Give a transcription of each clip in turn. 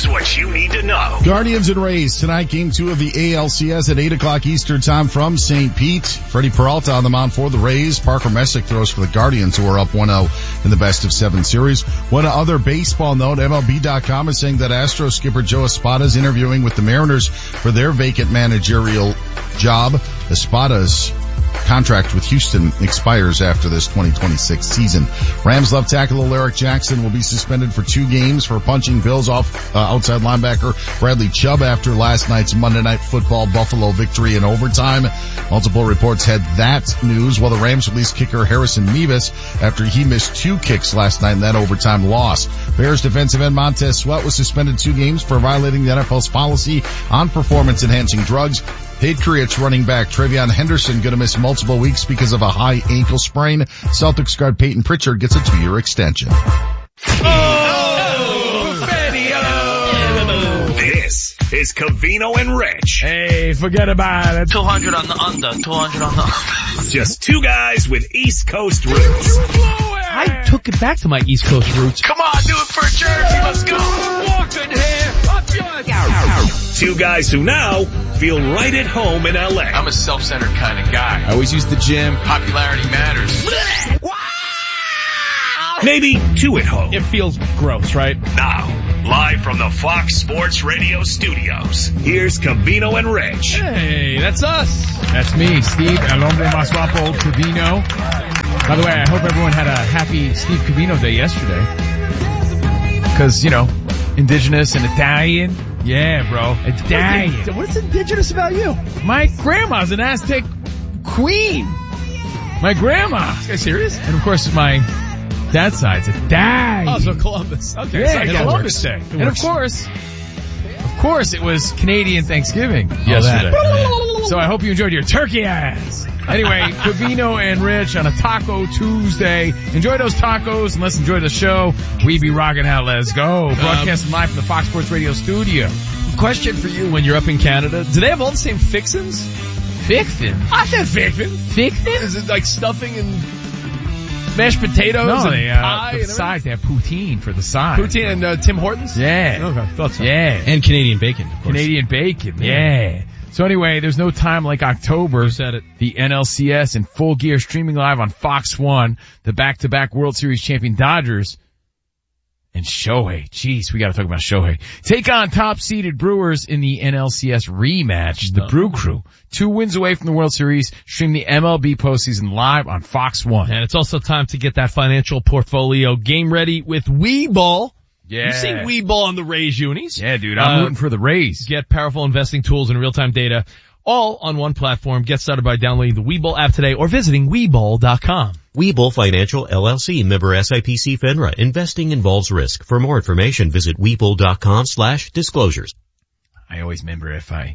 Here's what you need to know. Guardians and Rays tonight, game 2 of the ALCS at 8 o'clock Eastern time from St. Pete. Freddie Peralta on the mound for the Rays. Parker Messick throws for the Guardians, who are up 1-0 in the best of 7 series. One other baseball note, MLB.com is saying that Astros skipper Joe Espada is interviewing with the Mariners for their vacant managerial job. Espada's contract with Houston expires after this 2026 season. Rams left tackle Alaric Jackson will be suspended for 2 games for punching Bills off outside linebacker Bradley Chubb after last night's Monday Night Football Buffalo victory in overtime. Multiple reports had that news, while the Rams released kicker Harrison Mevis after he missed 2 kicks last night in that overtime loss. Bears defensive end Montez Sweat was suspended 2 games for violating the NFL's policy on performance-enhancing drugs. Patriots running back Travion Henderson going to miss multiple weeks because of a high ankle sprain. Celtics guard Peyton Pritchard gets a 2-year extension. This is Covino and Rich. Hey, forget about it. 200 on the under, 200 on the under. Just 2 guys with East Coast roots. I took it back to my East Coast roots. Come on, do it for Jersey, let's go. Walking here, up yours. 2 guys who now feel right at home in LA. I'm a self-centered kind of guy. I always use the gym. Popularity matters. Maybe 2 at home. It feels gross, right? Now, live from the Fox Sports Radio studios, here's Covino and Rich. Hey, that's us. That's me, Steve El Hombre Más Guapo Covino. By the way, I hope everyone had a happy Steve Covino Day yesterday. Cause, you know, indigenous and Italian. Yeah, bro. Italian. What's indigenous about you? My grandma's an Aztec queen. My grandma. Is this guy serious? And of course, my dad's side's Italian. Oh, so Columbus. Okay. Yeah, So Columbus Day. And of course, it was Canadian Thanksgiving yesterday. So I hope you enjoyed your turkey ass. Anyway, Covino and Rich on a Taco Tuesday. Enjoy those tacos and let's enjoy the show. We be rocking out. Let's go. Broadcasting live from the Fox Sports Radio studio. Question for you when you're up in Canada. Do they have all the same fixins? Fixin'? I said fixin'. Fixin'? Is it like stuffing and mashed potatoes No, and pie the and sides, they have poutine for the side. Poutine and Tim Hortons? Yeah. Okay, thought so. Yeah. And Canadian bacon, of course. Canadian bacon. Yeah. So anyway, there's no time like October. You said it. The NLCS in full gear streaming live on Fox 1. The back-to-back World Series champion Dodgers. And Shohei. Jeez, we gotta talk about Shohei. Take on top-seeded Brewers in the NLCS rematch. The Brew Crew. 2 wins away from the World Series. Stream the MLB postseason live on Fox 1. And it's also time to get that financial portfolio game ready with Weeball. Yeah. You've seen Weeball on the Rays unis. Yeah, dude. I'm rooting for the Rays. Get powerful investing tools and real-time data all on one platform. Get started by downloading the Weeball app today or visiting Weeball.com. Webull Financial LLC, member SIPC FINRA. Investing involves risk. For more information, visit Webull.com/disclosures. I always remember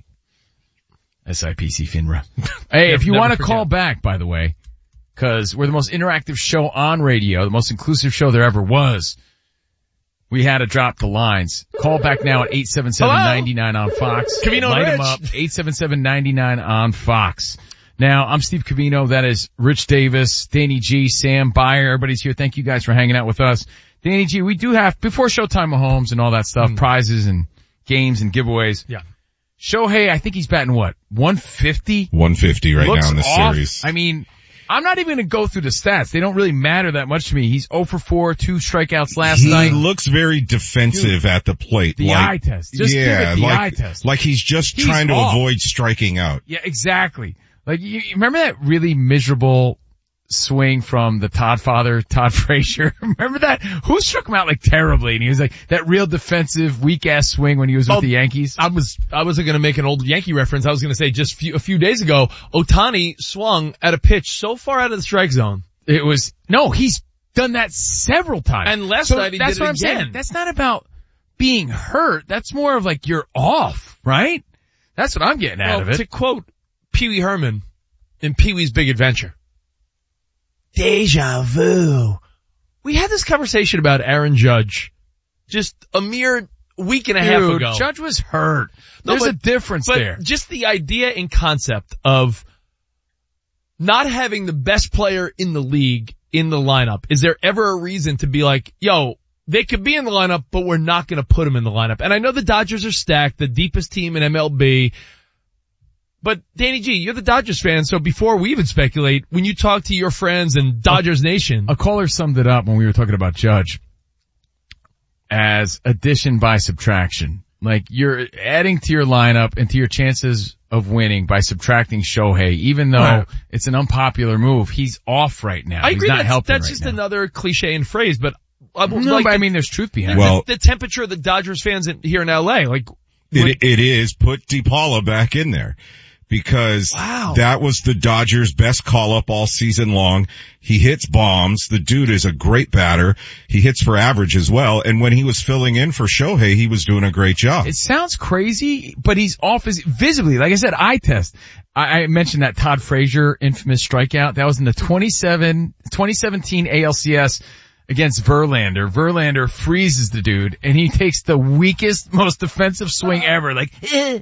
SIPC FINRA. Hey, if you want to call back, by the way, cause we're the most interactive show on radio, the most inclusive show there ever was. We had to drop the lines. Call back now at 877-99 on Fox. Covino Light Rich. them up. 877-99 on Fox. Now, I'm Steve Covino. That is Rich Davis, Danny G, Sam Byer. Everybody's here. Thank you guys for hanging out with us. Danny G, we do have, before Showtime Mahomes and all that stuff, prizes and games and giveaways. Yeah. Shohei, I think he's batting what? 150? 150 right Looks now in this off. series. I mean, I'm not even going to go through the stats. They don't really matter that much to me. He's 0 for 4, 2 strikeouts last night. He looks very defensive at the plate. The eye test. Just give it the eye test. Like he's just trying to avoid striking out. Yeah, exactly. Like, you remember that really miserable swing from the Todd father, Todd Frazier? Remember that? Who struck him out like terribly? And he was like, that real defensive, weak-ass swing when he was with the Yankees. I wasn't gonna make an old Yankee reference. I was gonna say just a few days ago, Ohtani swung at a pitch so far out of the strike zone. He's done that several times. And last night he did it again. Saying. That's not about being hurt. That's more of like you're off, right? That's what I'm getting out of it. To quote Pee Wee Herman in Pee Wee's Big Adventure. Deja vu. We had this conversation about Aaron Judge just a mere week and a half ago. Judge was hurt. There's a difference there. Just the idea and concept of not having the best player in the league in the lineup. Is there ever a reason to be like, yo, they could be in the lineup, but we're not going to put them in the lineup. And I know the Dodgers are stacked, the deepest team in MLB. But Danny G, you're the Dodgers fan, so before we even speculate, when you talk to your friends in Dodgers Nation. A caller summed it up when we were talking about Judge as addition by subtraction. Like, you're adding to your lineup and to your chances of winning by subtracting Shohei, even though it's an unpopular move. He's off right now. I agree. He's not helping that's right just now. Another cliche and phrase, but I mean, there's truth behind it. The temperature of the Dodgers fans here in LA, like. It is put DePaula back in there. Because that was the Dodgers' best call-up all season long. He hits bombs. The dude is a great batter. He hits for average as well. And when he was filling in for Shohei, he was doing a great job. It sounds crazy, but he's off visibly. Like I said, eye test. I mentioned that Todd Frazier infamous strikeout. That was in the 2017 ALCS against Verlander. Verlander freezes the dude, and he takes the weakest, most defensive swing ever. Like,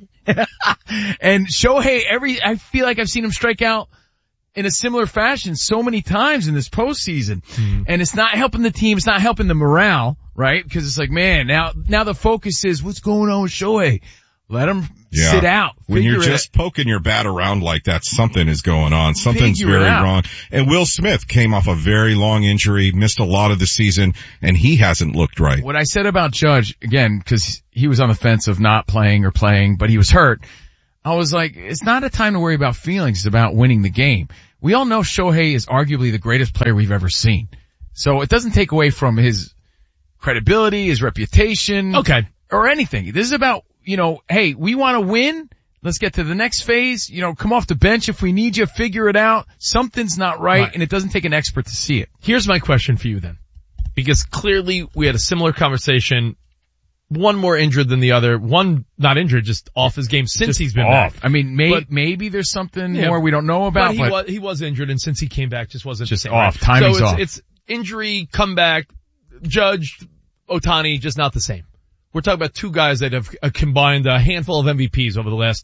and Shohei, I feel like I've seen him strike out in a similar fashion so many times in this postseason. And it's not helping the team. It's not helping the morale, right? Because it's like, man, now the focus is what's going on with Shohei. Let him sit out. When you're just poking your bat around like that, something is going on. Something's very wrong. And Will Smith came off a very long injury, missed a lot of the season, and he hasn't looked right. What I said about Judge, again, because he was on the fence of not playing or playing, but he was hurt, I was like, it's not a time to worry about feelings. It's about winning the game. We all know Shohei is arguably the greatest player we've ever seen. So it doesn't take away from his credibility, his reputation, or anything. This is about, hey, we want to win. Let's get to the next phase. Come off the bench if we need you. Figure it out. Something's not right, and it doesn't take an expert to see it. Here's my question for you then. Because clearly we had a similar conversation. One more injured than the other. One not injured, just off his game since he's been back. I mean, maybe there's something more we don't know about. But he was injured, and since he came back, just wasn't just the same, off. Right? Timing's off. It's injury, comeback, Judge, Ohtani, just not the same. We're talking about two guys that have combined a handful of MVPs over the last,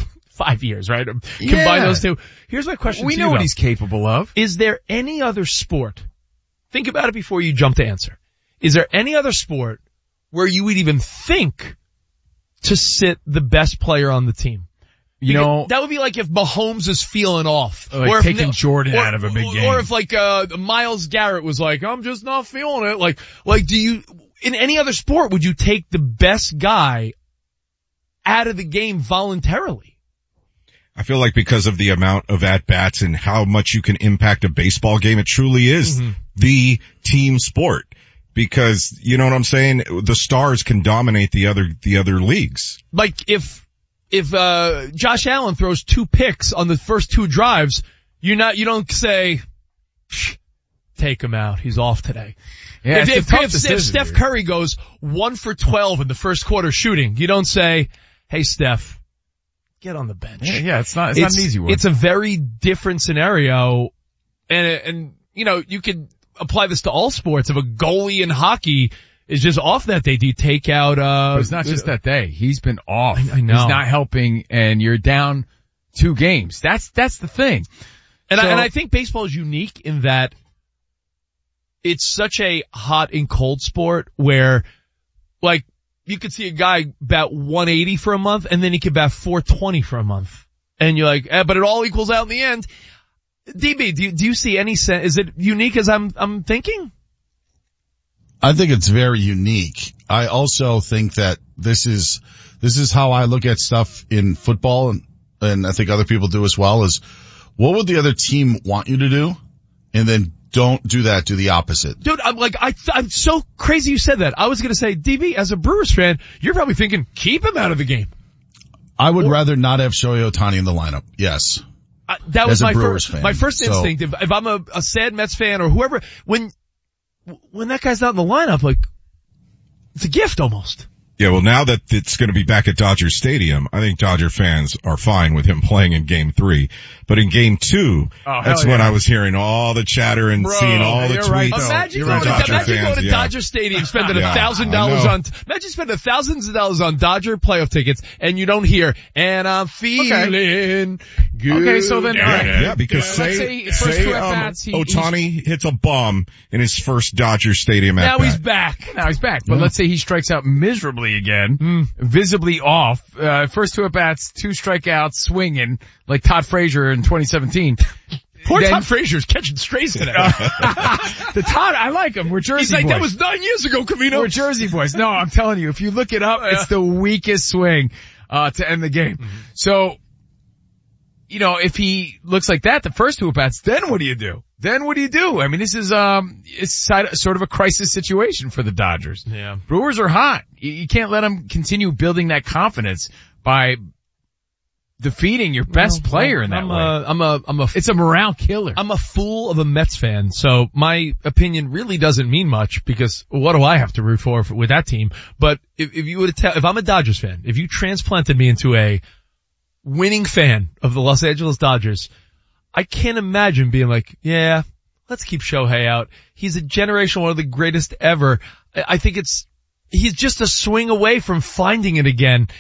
5 years, right? Combine those two. Here's my question to you. We know what he's capable of. Is there any other sport? Think about it before you jump to answer. Is there any other sport where you would even think to sit the best player on the team? That would be like if Mahomes is feeling off. Or taking Jordan out of a big game. Or if Myles Garrett was like, I'm just not feeling it. Like do you, in any other sport, would you take the best guy out of the game voluntarily? I feel like because of the amount of at-bats and how much you can impact a baseball game, it truly is the team sport. Because, you know what I'm saying? The stars can dominate the other leagues. Like if Josh Allen throws 2 picks on the first 2 drives, you don't say, take him out. He's off today. Yeah, if Steph Curry goes 1 for 12 in the first quarter shooting, you don't say, hey Steph, get on the bench. Yeah, it's not an easy one. It's a very different scenario. And you could apply this to all sports. If a goalie in hockey is just off that day, do you take out, but it's not just that day. He's been off. I know. He's not helping, and you're down 2 games. That's the thing. And I think baseball is unique in that it's such a hot and cold sport where, like, you could see a guy bat 180 for a month, and then he could bat 420 for a month. And you're like, but it all equals out in the end. DB, do you see any sense? Is it unique as I'm thinking? I think it's very unique. I also think that this is how I look at stuff in football, and I think other people do as well, is what would the other team want you to do? And then don't do that, do the opposite. Dude, I'm so crazy you said that. I was gonna say, DB, as a Brewers fan, you're probably thinking, keep him out of the game. I would rather not have Shohei Ohtani in the lineup. Yes. That was my first instinct. If I'm a sad Mets fan or whoever, when that guy's not in the lineup, like, it's a gift almost. Yeah, well, now that it's going to be back at Dodger Stadium, I think Dodger fans are fine with him playing in Game 3. But in Game 2, that's when I was hearing all the chatter and seeing all the tweets. Right, imagine going to Dodger Stadium, spending $1,000 on, imagine spending thousands of dollars on Dodger playoff tickets, and you don't hear, and I'm feeling good. Okay, so then, all right. Yeah, because say Ohtani hits a bomb in his first Dodger Stadium at Now he's back. But let's say he strikes out miserably again, visibly off. First 2 at-bats, 2 strikeouts, swinging, like Todd Frazier in 2017. Todd Frazier's catching strays today. The Todd, I like him. We're Jersey boys. He's like, that was 9 years ago, Covino. We're Jersey boys. No, I'm telling you, if you look it up, it's the weakest swing, to end the game. Mm-hmm. So, you know, if he looks like that, the first 2 at-bats, then what do you do? I mean, this is, it's sort of a crisis situation for the Dodgers. Yeah. Brewers are hot. You can't let them continue building that confidence by defeating your best player in that way. It's a morale killer. I'm a fool of a Mets fan, so my opinion really doesn't mean much because what do I have to root for with that team? But if you would if I'm a Dodgers fan, if you transplanted me into a winning fan of the Los Angeles Dodgers, I can't imagine being like, yeah, let's keep Shohei out. He's a generation, one of the greatest ever. I think he's just a swing away from finding it again.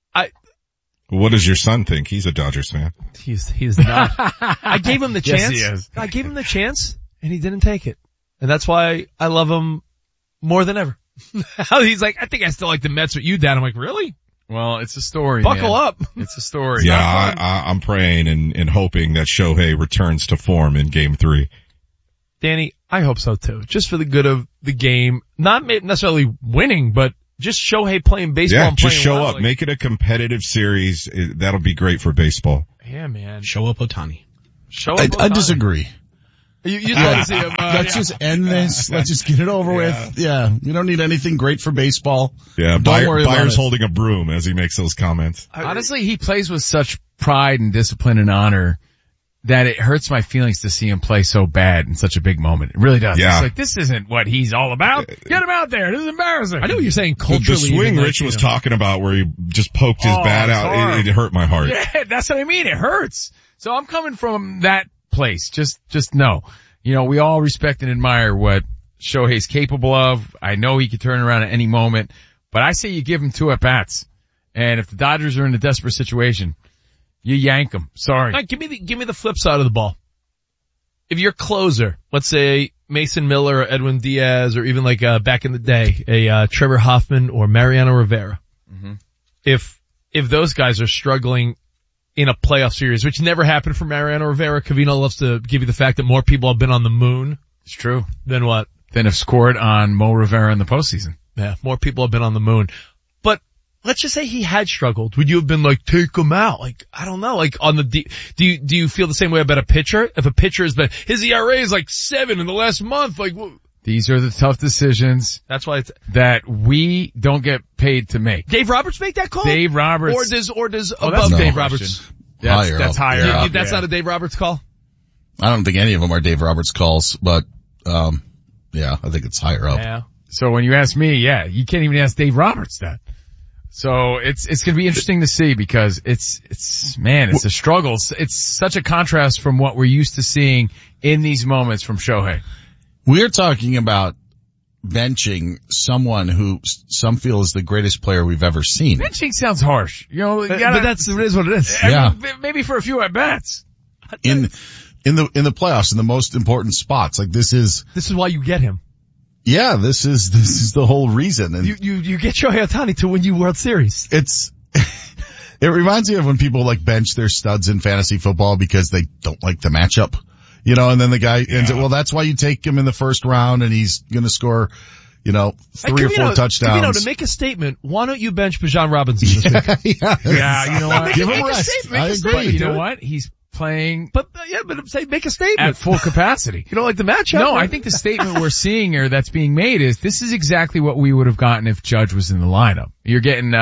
What does your son think? He's a Dodgers fan. He's not. I gave him the chance. Yes, he is. I gave him the chance and he didn't take it. And that's why I love him more than ever. He's like, I think I still like the Mets with you, Dad. I'm like, really? Well, it's a story. Buckle up. It's a story. Yeah, I'm praying and hoping that Shohei returns to form in Game 3. Danny, I hope so too. Just for the good of the game. Not necessarily winning, but just Shohei playing baseball. Yeah, and just playing show well. up. Make it a competitive series. That'll be great for baseball. Yeah, man. Show up Ohtani. I disagree. You don't see him. Let's just end this. Let's just get it over with. Yeah. You don't need anything great for baseball. Yeah. Don't worry about Byers it. holding a broom as he makes those comments. Honestly, he plays with such pride and discipline and honor that it hurts my feelings to see him play so bad in such a big moment. It really does. Yeah. It's like, this isn't what he's all about. Get him out there. This is embarrassing. I know what you're saying The culturally. swing Rich was talking about where he just poked his bat out, it hurt my heart. Yeah, that's what I mean. It hurts. So I'm coming from that place. Just know. You know, we all respect and admire what Shohei's capable of. I know he could turn around at any moment, but I say you give him 2 at-bats. And if the Dodgers are in a desperate situation, you yank them. Sorry. Right, give me the flip side of the ball. If you're closer, let's say Mason Miller or Edwin Diaz or even like, back in the day, a Trevor Hoffman or Mariano Rivera. Mm-hmm. If those guys are struggling in a playoff series, which never happened for Mariano Rivera, Covino loves to give you the fact that more people have been on the moon. It's true. Than what? Than have scored on Mo Rivera in the postseason. Yeah, more people have been on the moon. But let's just say he had struggled. Would you have been like, take him out? Like, I don't know, like on the, do you feel the same way about a pitcher? If a pitcher has been, his ERA is like 7 in the last month, like, these are the tough decisions. That's why that we don't get paid to make. Dave Roberts make that call? Dave Roberts. Or does above Dave Roberts? That's higher up. That's not a Dave Roberts call? I don't think any of them are Dave Roberts calls, but, yeah, I think it's higher up. Yeah. So when you ask me, yeah, you can't even ask Dave Roberts that. So it's going to be interesting to see because it's a struggle. It's such a contrast from what we're used to seeing in these moments from Shohei. We're talking about benching someone who some feel is the greatest player we've ever seen. Benching sounds harsh. You know, but it is what it is. Yeah. Maybe for a few at bats. In the playoffs, in the most important spots. Like this is why you get him. Yeah, this is the whole reason. And you get Shohei Ohtani to win you World Series. It reminds me of when people like bench their studs in fantasy football because they don't like the matchup. You know, and then the guy ends it, well, that's why you take him in the first round and he's gonna score, 3 or 4 touchdowns. To make a statement, why don't you bench Bijan Robinson this week? Yeah, you know what? Give him a rest. I agree. You know what? He's playing. But say, make a statement. At full capacity. You don't like the matchup? No, I think the statement we're seeing here that's being made is this is exactly what we would have gotten if Judge was in the lineup. You're getting,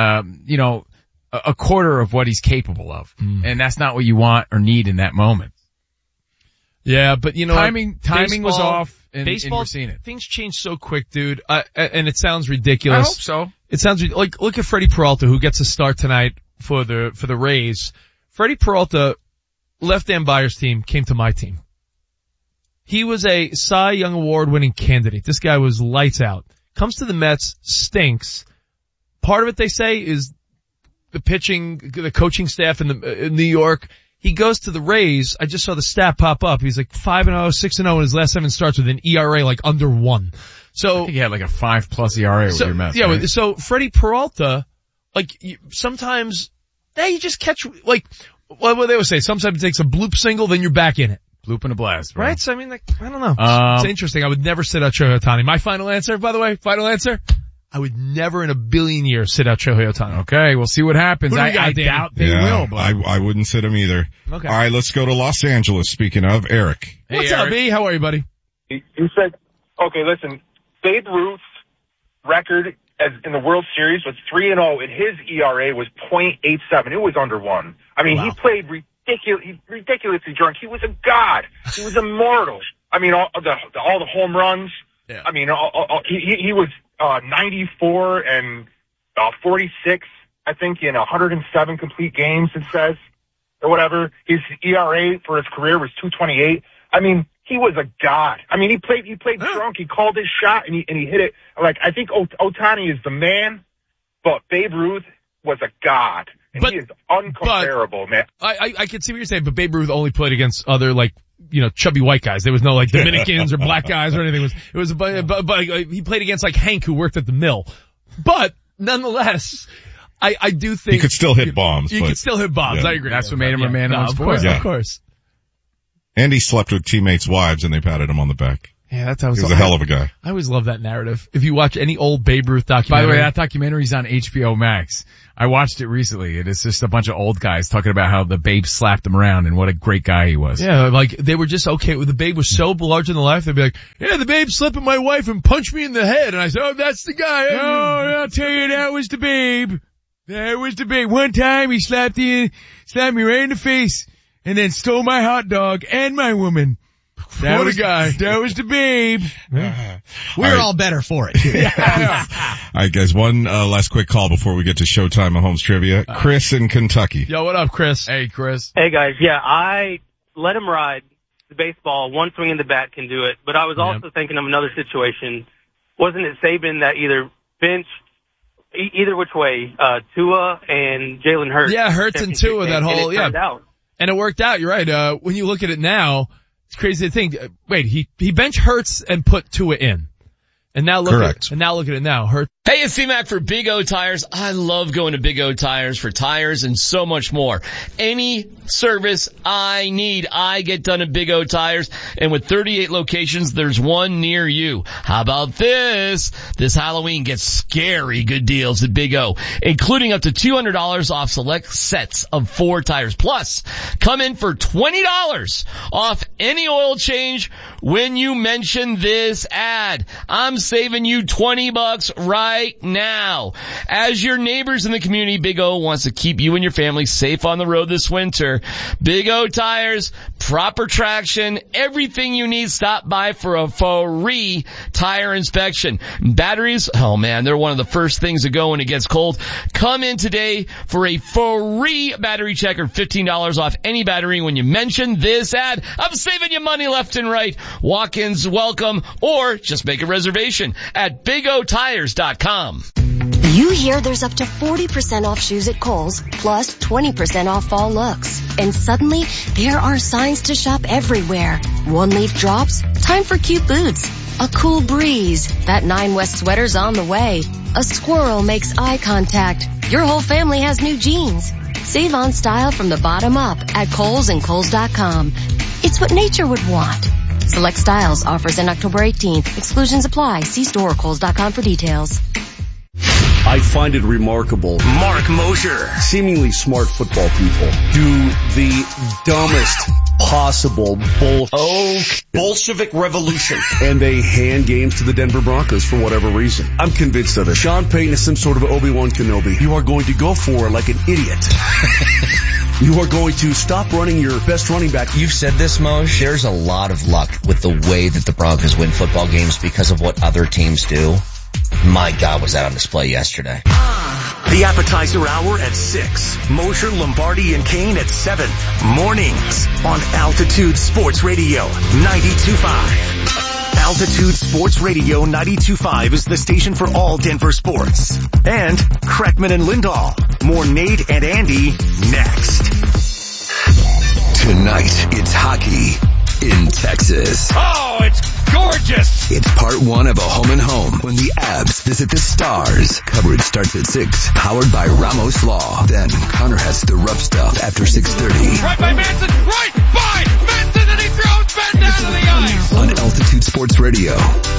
a quarter of what he's capable of. And that's not what you want or need in that moment. Yeah, but timing was off. and baseball, we're seeing it. things change so quick, dude. And it sounds ridiculous. I hope so. It sounds like, look at Freddie Peralta, who gets a start tonight for the Rays. Freddie Peralta left Dan Byers' team, came to my team. He was a Cy Young Award winning candidate. This guy was lights out. Comes to the Mets, stinks. Part of it, they say, is the pitching, the coaching staff in New York. He goes to the Rays. I just saw the stat pop up. He's like 5-0, 6-0 in his last 7 starts with an ERA like under 1. So I think he had like a 5+ ERA with your Mets. Yeah, right? so Freddie Peralta, like sometimes, you just catch, like, what they would say, sometimes it takes a bloop single, then you're back in it. Bloop and a blast, bro. Right? So I mean, like, I don't know. It's interesting. I would never sit out Shohei Ohtani. My final answer, by the way, I would never in a billion years sit out Shohei Ohtani. Okay, we'll see what happens. I doubt they will, but I wouldn't sit him either. Okay. All right, let's go to Los Angeles. Speaking of, Eric. Hey, What's up, Eric. B? How are you, buddy? You said, okay, listen, Babe Ruth's record as in the World Series was 3-0, and his ERA was .87. It was under 1. I mean, He played ridiculously drunk. He was a god. He was immortal. I mean, all the home runs. Yeah. I mean, he was 94 and 46, I think, in 107 complete games, it says, or whatever. His ERA for his career was 2.28. I mean, he was a god. I mean, he played drunk. He called his shot and he hit it. Like, I think Ohtani is the man, but Babe Ruth was a god. And he is uncomparable, man. I can see what you're saying, but Babe Ruth only played against other, like, chubby white guys. There was no, like, Dominicans or black guys or anything. But he played against, like, Hank, who worked at the mill. But, nonetheless, I do think... He could still hit bombs. He could still hit bombs. Yeah. I agree. That's what made him a man among sports. Of course. And he slept with teammates' wives and they patted him on the back. Yeah, He was a hell of a guy. I always love that narrative. If you watch any old Babe Ruth documentary. By the way, that documentary's on HBO Max. I watched it recently, and it's just a bunch of old guys talking about how the Babe slapped him around and what a great guy he was. Yeah, like, they were just okay with the Babe was so larger than life, they'd be like, yeah, the Babe slept with my wife and punched me in the head. And I said, oh, that's the guy. Oh, I'll tell you, that was the Babe. That was the Babe. One time he slapped me right in the face and then stole my hot dog and my woman. That was the Babe. We're all better for it. All right, guys, one last quick call before we get to Showtime Mahomes Trivia. Chris in Kentucky. Yo, what up, Chris? Hey, Chris. Hey, guys. Yeah, I let him ride the baseball. One swing in the bat can do it. But I was also thinking of another situation. Wasn't it Saban that either benched, either which way, Tua and Jalen Hurts? Yeah, Hurts and Tua, that whole, turned out. And it worked out. You're right. When you look at it now, it's crazy to think. Wait, he benched Hurts and put Tua in, and now look at it now. Hurts. Hey, it's C-Mac for Big O Tires. I love going to Big O Tires for tires and so much more. Any service I need, I get done at Big O Tires. And with 38 locations, there's one near you. How about this? This Halloween, get scary good deals at Big O, including up to $200 off select sets of 4 tires. Plus, come in for $20 off any oil change when you mention this ad. I'm saving you $20 right now. As your neighbors in the community, Big O wants to keep you and your family safe on the road this winter. Big O Tires, proper traction, everything you need. Stop by for a free tire inspection. Batteries, oh man, they're one of the first things to go when it gets cold. Come in today for a free battery check or $15 off any battery when you mention this ad. I'm saving you money left and right. Walk-ins welcome, or just make a reservation at BigOTires.com. You hear there's up to 40% off shoes at Kohl's, plus 20% off fall looks. And suddenly, there are signs to shop everywhere. One leaf drops, time for cute boots. A cool breeze, that 9 West sweater's on the way. A squirrel makes eye contact. Your whole family has new jeans. Save on style from the bottom up at Kohl's and Kohl's.com. It's what nature would want. Select styles, offers in October 18th. Exclusions apply. See store or Kohl's.com for details. I find it remarkable. Mark Mosher. Seemingly smart football people do the dumbest possible Bolshevik revolution. And they hand games to the Denver Broncos for whatever reason. I'm convinced of it. Sean Payton is some sort of Obi-Wan Kenobi. You are going to go for it like an idiot. You are going to stop running your best running back. You've said this, Moj. There's a lot of luck with the way that the Broncos win football games because of what other teams do. My God, was that on display yesterday. The appetizer hour at 6. Mosher, Lombardi, and Kane at 7. Mornings on Altitude Sports Radio 92.5. Altitude Sports Radio 92.5 is the station for all Denver sports. And Kreckman and Lindahl. More Nate and Andy next. Tonight, it's hockey in Texas. Oh, it's gorgeous! It's part one of a home and home when the Abs visit the Stars. Coverage starts at 6, powered by Ramos Law. Then Connor has the rough stuff after 6:30. Right by Manson, right by Manson, and he throws Ben down to the ice! On Altitude Sports Radio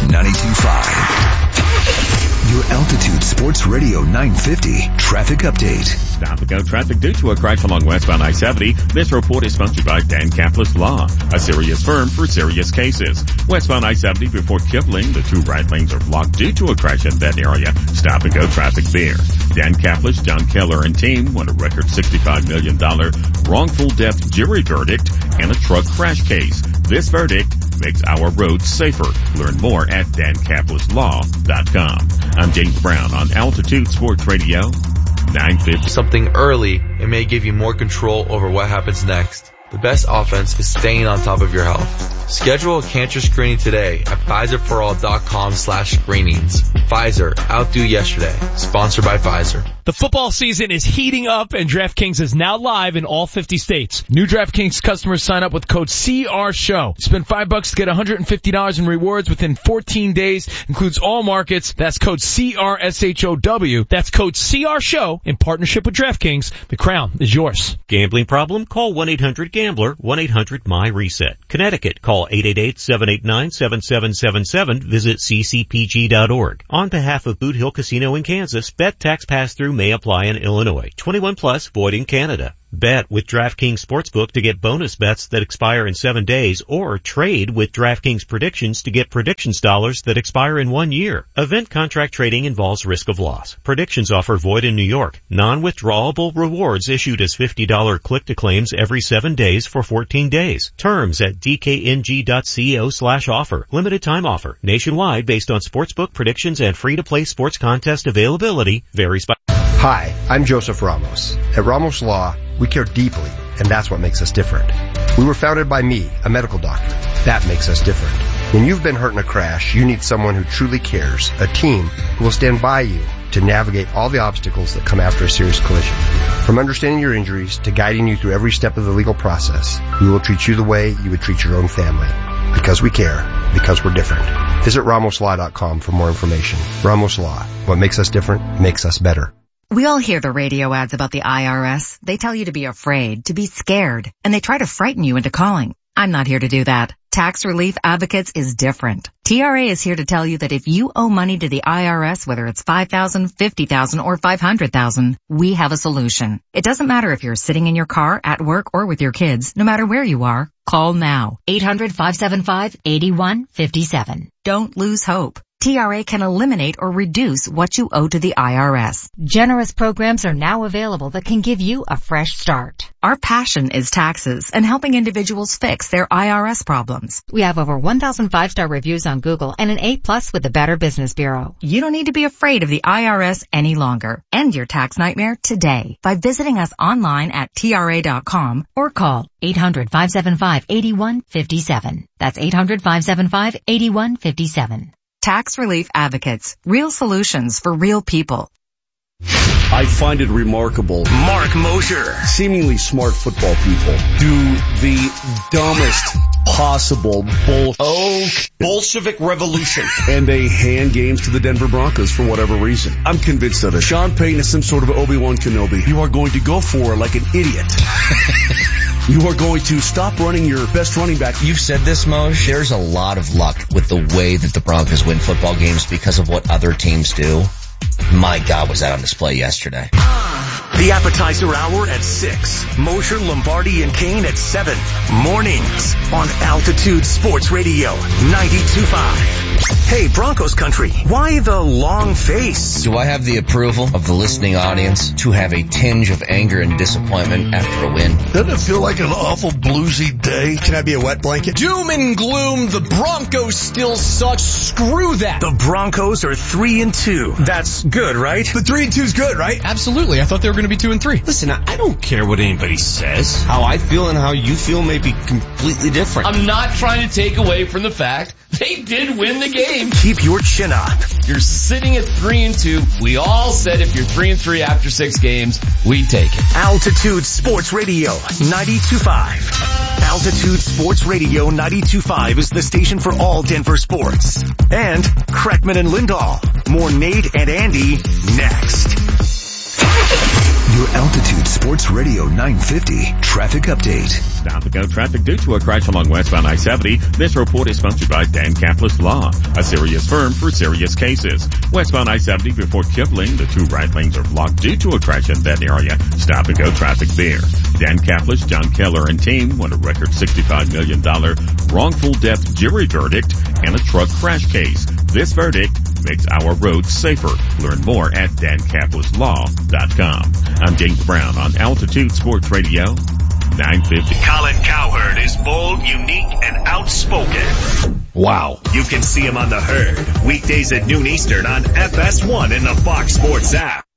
92.5. Your Altitude Sports Radio 950 traffic update. Stop and go traffic due to a crash along westbound I-70. This report is sponsored by Dan Kaplis Law, a serious firm for serious cases. Westbound I-70 before Kipling, the 2 right lanes are blocked due to a crash in that area. Stop and go traffic there. Dan Kaplis, John Keller, and team won a record $65 million wrongful death jury verdict in a truck crash case. This verdict makes our roads safer. Learn more at dankapleslaw.com. I'm James Brown on Altitude Sports Radio 950. Something early, it may give you more control over what happens next. The best offense is staying on top of your health. Schedule a cancer screening today at PfizerForAll.com/screenings. Pfizer, outdo yesterday. Sponsored by Pfizer. The football season is heating up and DraftKings is now live in all 50 states. New DraftKings customers sign up with code CRSHOW. Spend $5 to get $150 in rewards within 14 days. Includes all markets. That's code CRSHOW. That's code CRSHOW in partnership with DraftKings. The crown is yours. Gambling problem? Call 1-800-GAMBLER, 1-800-MY-RESET. Connecticut, call 888-789-7777. Visit ccpg.org. On behalf of Boot Hill Casino in Kansas, bet tax pass-through may apply in Illinois. 21 plus, void in Canada. Bet with DraftKings Sportsbook to get bonus bets that expire in 7 days, or trade with DraftKings Predictions to get predictions dollars that expire in 1 year. Event contract trading involves risk of loss. Predictions offer void in New York. Non-withdrawable rewards issued as $50 click-to-claims every 7 days for 14 days. Terms at dkng.co/offer. Limited time offer. Nationwide based on sportsbook predictions and free-to-play sports contest availability. Varies by... Hi, I'm Joseph Ramos. At Ramos Law, we care deeply, and that's what makes us different. We were founded by me, a medical doctor. That makes us different. When you've been hurt in a crash, you need someone who truly cares, a team who will stand by you to navigate all the obstacles that come after a serious collision. From understanding your injuries to guiding you through every step of the legal process, we will treat you the way you would treat your own family. Because we care. Because we're different. Visit RamosLaw.com for more information. Ramos Law. What makes us different makes us better. We all hear the radio ads about the IRS. They tell you to be afraid, to be scared, and they try to frighten you into calling. I'm not here to do that. Tax Relief Advocates is different. TRA is here to tell you that if you owe money to the IRS, whether it's $5,000, $50,000, or $500,000, we have a solution. It doesn't matter if you're sitting in your car, at work, or with your kids. No matter where you are, call now. 800-575-8157. Don't lose hope. TRA can eliminate or reduce what you owe to the IRS. Generous programs are now available that can give you a fresh start. Our passion is taxes and helping individuals fix their IRS problems. We have over 1,000 5-star reviews on Google and an A+ with the Better Business Bureau. You don't need to be afraid of the IRS any longer. End your tax nightmare today by visiting us online at TRA.com or call 800-575-8157. That's 800-575-8157. Tax Relief Advocates. Real solutions for real people. I find it remarkable. Mark Mosher. Seemingly smart football people do the dumbest possible Bolshevik revolution. And they hand games to the Denver Broncos for whatever reason. I'm convinced of it. Sean Payton is some sort of Obi-Wan Kenobi. You are going to go for it like an idiot. You are going to stop running your best running back. You've said this, Moj. There's a lot of luck with the way that the Broncos win football games because of what other teams do. My God, was that on display yesterday. The appetizer hour at 6. Mosher, Lombardi, and Kane at 7. Mornings on Altitude Sports Radio 92.5. Hey, Broncos country, why the long face? Do I have the approval of the listening audience to have a tinge of anger and disappointment after a win? Doesn't it feel like an awful bluesy day? Can I be a wet blanket? Doom and gloom, the Broncos still suck. Screw that. The Broncos are 3-2. That's good, right? The 3-2 is good, right? Absolutely. I thought they were going to be 2-3. Listen, I don't care what anybody says. How I feel and how you feel may be completely different. I'm not trying to take away from the fact they did win the game. Keep your chin up. You're sitting at 3-2. We all said if you're 3-3 after 6 games, we take it. Altitude Sports Radio 92.5. Altitude Sports Radio 92.5 is the station for all Denver sports. And Kreckman and Lindahl. More Nate and Andy next. Your Altitude Sports Radio 950 traffic update. Stop and go traffic due to a crash along westbound I-70. This report is sponsored by Dan Kaplis Law, a serious firm for serious cases. Westbound I-70 before Kipling, the 2 right lanes are blocked due to a crash in that area. Stop and go traffic there. Dan Kaplis, John Keller, and team won a record $65 million wrongful death jury verdict in a truck crash case. This verdict makes our roads safer. Learn more at dankapleslaw.com. I'm James Brown on Altitude Sports Radio 950. Colin Cowherd is bold, unique, and outspoken. Wow. You can see him on The Herd, weekdays at noon Eastern on FS1 and the Fox Sports app.